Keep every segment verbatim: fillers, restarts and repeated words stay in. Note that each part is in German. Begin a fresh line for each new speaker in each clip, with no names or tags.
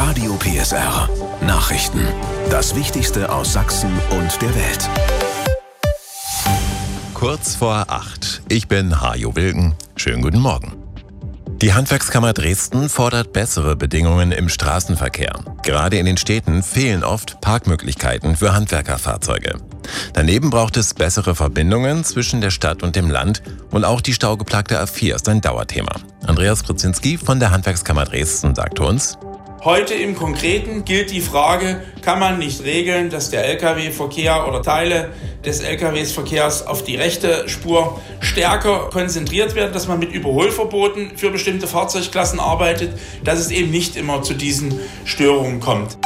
Radio P S R Nachrichten. Das Wichtigste aus Sachsen und der Welt.
Kurz vor acht. Ich bin Hajo Wilken. Schönen guten Morgen. Die Handwerkskammer Dresden fordert bessere Bedingungen im Straßenverkehr. Gerade in den Städten fehlen oft Parkmöglichkeiten für Handwerkerfahrzeuge. Daneben braucht es bessere Verbindungen zwischen der Stadt und dem Land und auch die staugeplagte A vier ist ein Dauerthema. Andreas Brzezinski von der Handwerkskammer Dresden sagt uns:
Heute im Konkreten gilt die Frage, kann man nicht regeln, dass der L K W-Verkehr oder Teile des L K W-Verkehrs auf die rechte Spur stärker konzentriert werden, dass man mit Überholverboten für bestimmte Fahrzeugklassen arbeitet, dass es eben nicht immer zu diesen Störungen kommt.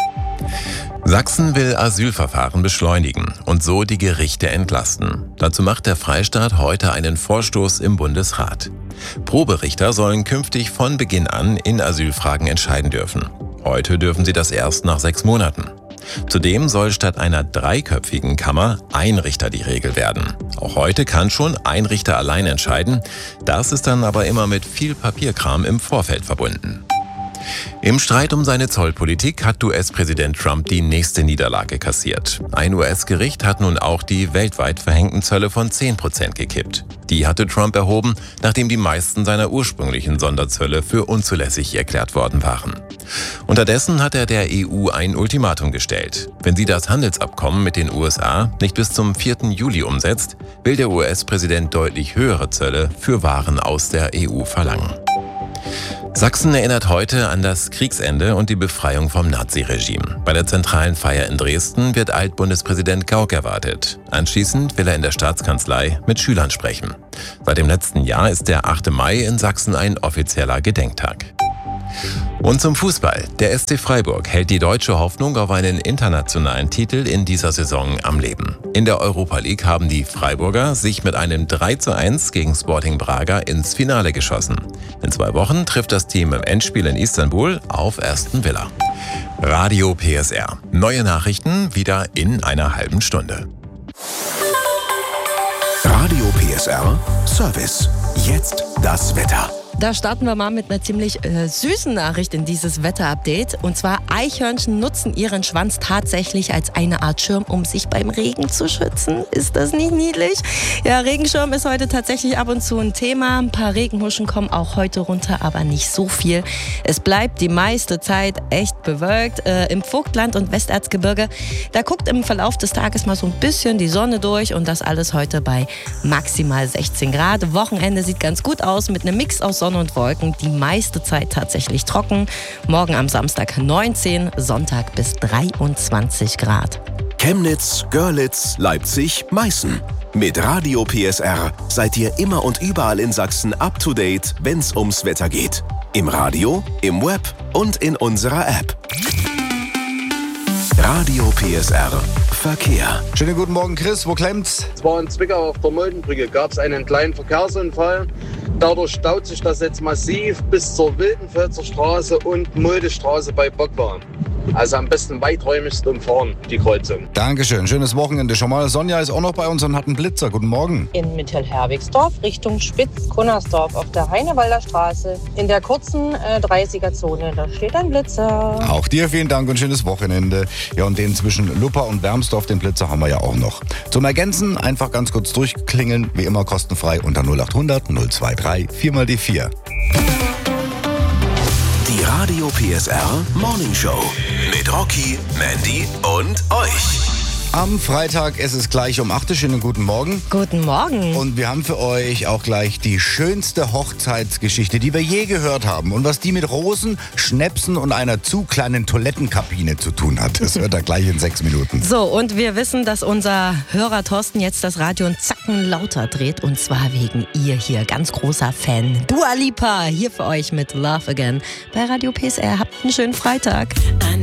Sachsen will Asylverfahren beschleunigen und so die Gerichte entlasten. Dazu macht der Freistaat heute einen Vorstoß im Bundesrat. Proberichter sollen künftig von Beginn an in Asylfragen entscheiden dürfen. Heute dürfen sie das erst nach sechs Monaten. Zudem soll statt einer dreiköpfigen Kammer ein Richter die Regel werden. Auch heute kann schon ein Richter allein entscheiden. Das ist dann aber immer mit viel Papierkram im Vorfeld verbunden. Im Streit um seine Zollpolitik hat U S-Präsident Trump die nächste Niederlage kassiert. Ein U S-Gericht hat nun auch die weltweit verhängten Zölle von zehn Prozent gekippt. Die hatte Trump erhoben, nachdem die meisten seiner ursprünglichen Sonderzölle für unzulässig erklärt worden waren. Unterdessen hat er der E U ein Ultimatum gestellt. Wenn sie das Handelsabkommen mit den U S A nicht bis zum vierten Juli umsetzt, will der U S-Präsident deutlich höhere Zölle für Waren aus der E U verlangen. Sachsen erinnert heute an das Kriegsende und die Befreiung vom Naziregime. Bei der zentralen Feier in Dresden wird Altbundespräsident Gauck erwartet. Anschließend will er in der Staatskanzlei mit Schülern sprechen. Seit dem letzten Jahr ist der achte Mai in Sachsen ein offizieller Gedenktag. Und zum Fußball. Der S C Freiburg hält die deutsche Hoffnung auf einen internationalen Titel in dieser Saison am Leben. In der Europa League haben die Freiburger sich mit einem drei zu eins gegen Sporting Braga ins Finale geschossen. In zwei Wochen trifft das Team im Endspiel in Istanbul auf Aston Villa. Radio P S R. Neue Nachrichten wieder in einer halben Stunde.
Radio P S R Service. Jetzt das Wetter.
Da starten wir mal mit einer ziemlich äh, süßen Nachricht in dieses Wetterupdate. Und zwar, Eichhörnchen nutzen ihren Schwanz tatsächlich als eine Art Schirm, um sich beim Regen zu schützen. Ist das nicht niedlich? Ja, Regenschirm ist heute tatsächlich ab und zu ein Thema. Ein paar Regenhuschen kommen auch heute runter, aber nicht so viel. Es bleibt die meiste Zeit echt bewölkt. Äh, Im Vogtland und Westerzgebirge, da guckt im Verlauf des Tages mal so ein bisschen die Sonne durch. Und das alles heute bei maximal sechzehn Grad. Wochenende sieht ganz gut aus mit einem Mix aus Sonne und Wolken, die meiste Zeit tatsächlich trocken. Morgen am Samstag neunzehn, Sonntag bis dreiundzwanzig Grad.
Chemnitz, Görlitz, Leipzig, Meißen. Mit Radio P S R seid ihr immer und überall in Sachsen up to date, wenn's ums Wetter geht. Im Radio, im Web und in unserer App. Radio P S R Verkehr.
Schönen guten Morgen, Chris. Wo klemmt's?
Es war in Zwickau auf der Moldenbrücke. Gab es einen kleinen Verkehrsunfall. Dadurch staut sich das jetzt massiv bis zur Wildenfelser Straße und Muldestraße bei Bockwahn. Also am besten weiträumigst umfahren, die Kreuzung.
Dankeschön. Schönes Wochenende schon mal. Sonja ist auch noch bei uns und hat einen Blitzer. Guten Morgen.
In Mittelherwigsdorf Richtung Spitz-Kunnersdorf auf der Heinewalder Straße. In der kurzen äh, dreißiger-Zone, da steht ein Blitzer.
Auch dir vielen Dank und schönes Wochenende. Ja, und den zwischen Luppa und Wermsdorf, den Blitzer haben wir ja auch noch. Zum Ergänzen einfach ganz kurz durchklingeln, wie immer kostenfrei unter null acht hundert null zwei drei vier mal die vier.
Die Radio P S R Morning Show mit Rocky, Mandy und euch.
Am Freitag ist es gleich um acht Uhr. Schönen guten Morgen.
Guten Morgen.
Und wir haben für euch auch gleich die schönste Hochzeitsgeschichte, die wir je gehört haben. Und was die mit Rosen, Schnäpsen und einer zu kleinen Toilettenkabine zu tun hat. Das hört er gleich in sechs Minuten.
So, und wir wissen, dass unser Hörer Thorsten jetzt das Radio einen Zacken lauter dreht. Und zwar wegen ihr hier. Ganz großer Fan. Dua Lipa hier für euch mit Love Again bei Radio P S R. Habt einen schönen Freitag.